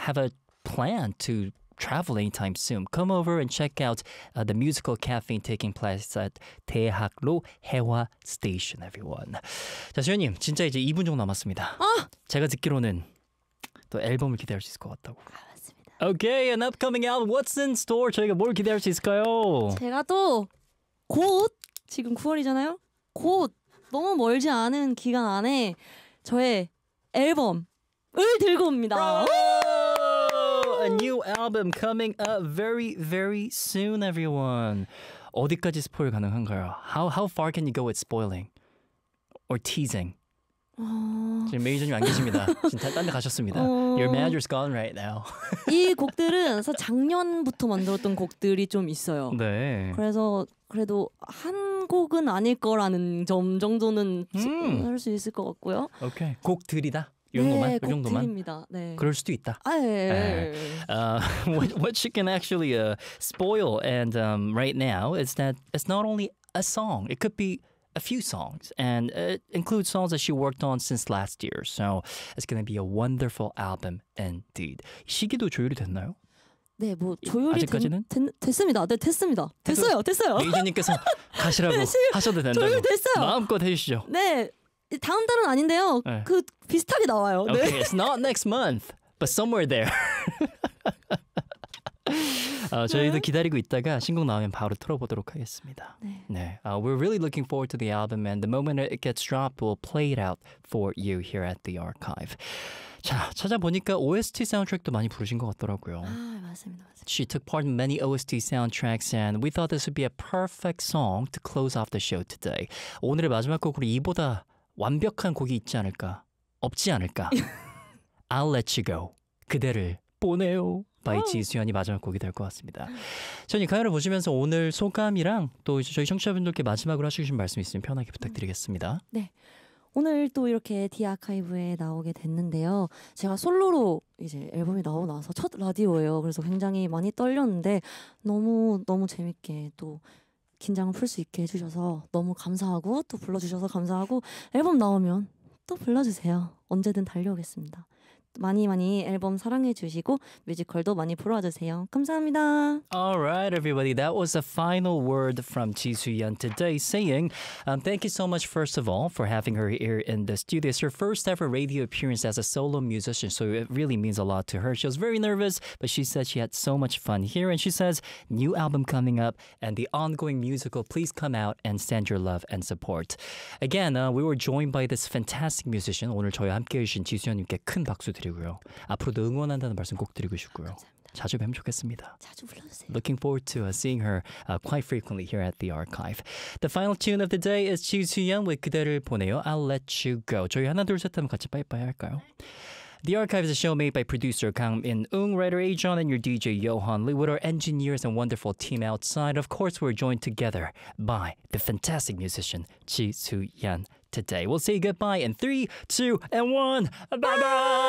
have a plan to travel anytime soon, come over and check out the musical caffeine taking place at 대학로 해화 스테이션, everyone. 자, 수현님, 진짜 이제 2분 정도 남았습니다. 제가 듣기로는 또 앨범을 기대할 수 있을 것 같다고. 맞습니다. Okay, an upcoming album. What's in store? 저희가 뭘 기대할 수 있을까요? 제가 또 곧 지금 9월이잖아요. 곧 너무 멀지 않은 기간 안에 저의 앨범을 들고 옵니다. A new album coming up very, very soon, everyone. 어디까지 스포일 가능한가요? How far can you go with spoiling? Or teasing? 지금 매니저님 안 계십니다. 지금 딴 데 가셨습니다. Your manager's gone right now. 이 곡들은 사실 작년부터 만들었던 곡들이 좀 있어요. 네. 그래서 그래도 한 곡은 아닐 거라는 점 정도는 할 수 있을 것 같고요. 오케이. 곡들이다. 이 정도만? 네, 이 정도만? 곡들입니다. 네. 그럴 수도 있다. 예. What you can actually spoil and right now is that it's not only a song. It could be a few songs, and it includes songs that she worked on since last year. So it's going to be a wonderful album indeed. 시기도 조율이 됐나요? 네, 뭐 조율이 아직까지는? 됐습니다. 네, 됐습니다. 됐어요. 매니저님께서 가시라고 하셔도 된다고. 조율됐어요. 마음껏 해주시죠. 네, 다음 달은 아닌데요. 네. 그 비슷하게 나와요. 네. Okay, it's not next month, but somewhere there. 저희도 기다리고 있다가 신곡 나오면 바로 틀어보도록 하겠습니다. 네. We're really looking forward to the album, and the moment it gets dropped, we'll play it out for you here at the archive. 자, 찾아보니까 OST 사운드트랙도 많이 부르신 것 같더라고요. 맞습니다. She took part in many OST soundtracks, and we thought this would be a perfect song to close off the show today. 오늘의 마지막 곡으로 이보다 완벽한 곡이 있지 않을까? 없지 않을까? I'll let you go. 그대를 보내요. 바이 지수연이 마지막 곡이 될 것 같습니다. 저는 이 가요를 보시면서 오늘 소감이랑 또 저희 청취자분들께 마지막으로 하시고 싶은 말씀 있으면 편하게 부탁드리겠습니다. 네. 오늘 또 이렇게 디아카이브에 나오게 됐는데요. 제가 솔로로 이제 앨범이 나오고 나서 첫 라디오예요. 그래서 굉장히 많이 떨렸는데 너무 재밌게 또 긴장을 풀 수 있게 해주셔서 너무 감사하고 또 불러주셔서 감사하고 앨범 나오면 또 불러주세요. 언제든 달려오겠습니다. 많이 앨범 사랑해 주시고 뮤지컬도 많이 보러 주세요. 감사합니다. All right, everybody. That was the final word from Ji Soo-yeon today, saying thank you so much, first of all, for having her here in the studio. It's her first ever radio appearance as a solo musician, so it really means a lot to her. She was very nervous, but she said she had so much fun here, and she says, new album coming up and the ongoing musical, please come out and send your love and support. Again, we were joined by this fantastic musician. 오늘 저희와 함께 해주신 지수연님께 큰 박수 드리고요. 앞으로도 응원한다는 말씀 꼭 드리고 싶고요. 감사합니다. 자주 뵈면 좋겠습니다. 자주 불러주세요. Looking forward to seeing her quite frequently here at the archive. The final tune of the day is Ji Soo-yeon with 그대를 보내요. I'll let you go. 저희 하나 둘 셋 하면 같이 빠이빠이 할까요? The Archive is a show made by producer Kang In-eung, writer Ajon, and your DJ Johan Lee, with our engineers and wonderful team outside. Of course, we're joined together by the fantastic musician Ji Soo-yeon today. We'll say goodbye in 3, 2, and 1. Bye-bye!